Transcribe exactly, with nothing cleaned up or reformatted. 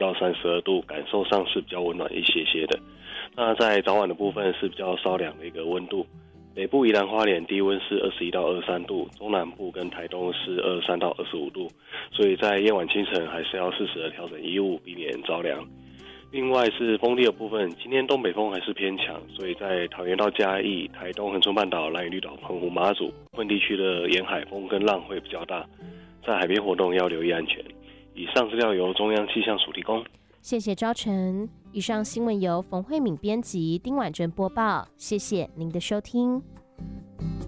到三十二度，感受上是比较温暖一些些的。那在早晚的部分是比较稍凉的一个温度，北部宜兰花莲低温是二十一到二十三度，中南部跟台东是二十三到二十五度，所以在夜晚清晨还是要适时的调整衣物，避免着凉。另外是风力的部分，今天东北风还是偏强，所以在桃园到嘉义、台东恒春半岛、兰屿绿岛、澎湖、马祖部分地区的沿海风跟浪会比较大，在海边活动要留意安全。以上资料由中央气象署提供。 谢谢昭成。以上新闻由冯慧敏编辑，丁婉珍播报。谢谢您的收听。